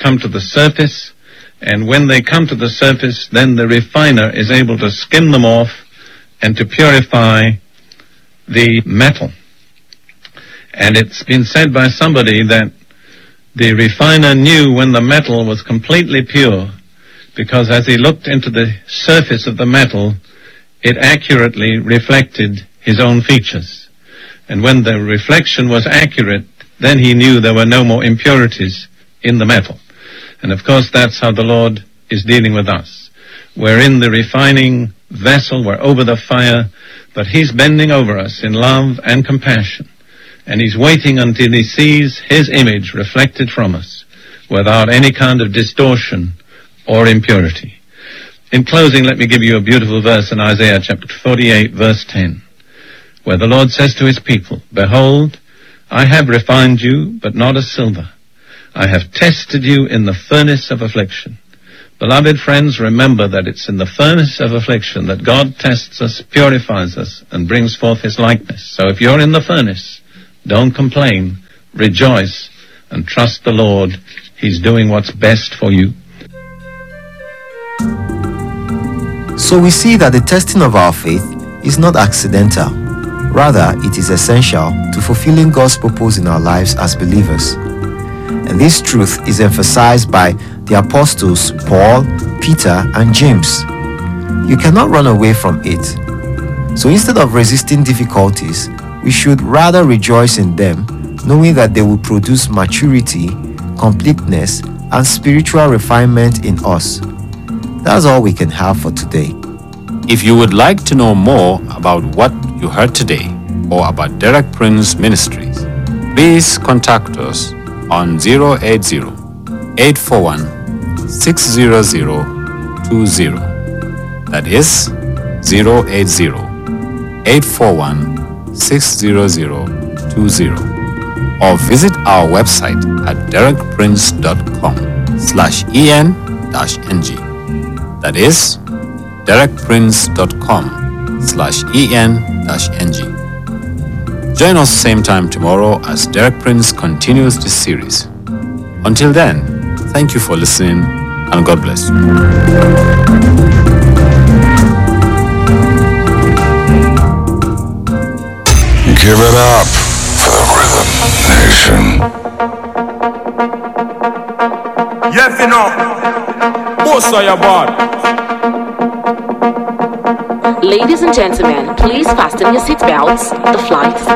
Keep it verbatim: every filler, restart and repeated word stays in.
come to the surface, and when they come to the surface, then the refiner is able to skim them off and to purify the metal. And it's been said by somebody that the refiner knew when the metal was completely pure, because as he looked into the surface of the metal, it accurately reflected his own features. And when the reflection was accurate, then he knew there were no more impurities in the metal. And of course, that's how the Lord is dealing with us. We're in the refining vessel, we're over the fire, but he's bending over us in love and compassion. And he's waiting until he sees his image reflected from us without any kind of distortion or impurity. In closing, let me give you a beautiful verse in Isaiah chapter forty-eight, verse ten, where the Lord says to his people, "Behold, I have refined you, but not as silver. I have tested you in the furnace of affliction." Beloved friends, remember that it's in the furnace of affliction that God tests us, purifies us, and brings forth his likeness. So if you're in the furnace, don't complain, rejoice, and trust the Lord. He's doing what's best for you. So we see that the testing of our faith is not accidental. Rather, it is essential to fulfilling God's purpose in our lives as believers. And this truth is emphasized by the apostles Paul, Peter, and James. You cannot run away from it. So instead of resisting difficulties, we should rather rejoice in them, knowing that they will produce maturity, completeness, and spiritual refinement in us. That's all we can have for today. If you would like to know more about what you heard today or about Derek Prince Ministries, please contact us on zero eight zero, eight four one, six zero zero two zero. That is zero eight zero, eight four one, six zero zero two zero. Or visit our website at derek prince dot com slash en dash ng. That is derek prince dot com slash en dash ng. Join us same time tomorrow as Derek Prince continues this series. Until then, thank you for listening and God bless you. Give it up for the Rhythm Nation. Yes, you know. Most of your board. Ladies and gentlemen, please fasten your seatbelts. The flight is